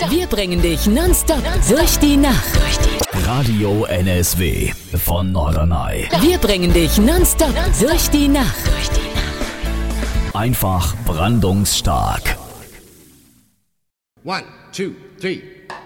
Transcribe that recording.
Wir bringen dich nonstop durch die Nacht. Radio NSW von Norderney. Wir bringen dich nonstop durch die Nacht. Einfach brandungsstark. 1, 2, 3.